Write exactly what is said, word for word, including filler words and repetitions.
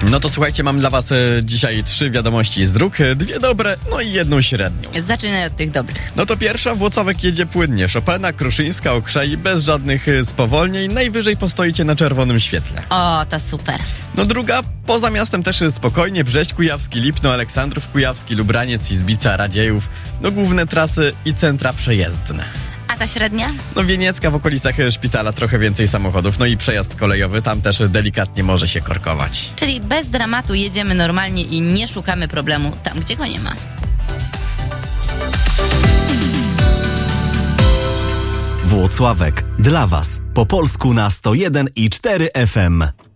No to słuchajcie, mam dla was e, dzisiaj trzy wiadomości z dróg, e, dwie dobre, no i jedną średnią. Zaczynaj od tych dobrych. No to pierwsza, Włocławek jedzie płynnie. Chopina, Kruszyńska, Okrzei, bez żadnych e, spowolnień, najwyżej postoicie na czerwonym świetle. O, to super. No druga, poza miastem też e, spokojnie, Brześć Kujawski, Lipno, Aleksandrów Kujawski, Lubraniec, Izbica, Radziejów, no główne trasy i centra przejezdne. A ta średnia? No Wieniecka, w okolicach e, szpitala trochę więcej samochodów, no i przejazd kolejowy, tam też e, delikatnie może się korkować. Czyli bez dramatu jedziemy normalnie i nie szukamy problemu tam, gdzie go nie ma. Włocławek. Dla Was. Po polsku na sto jeden i cztery F M.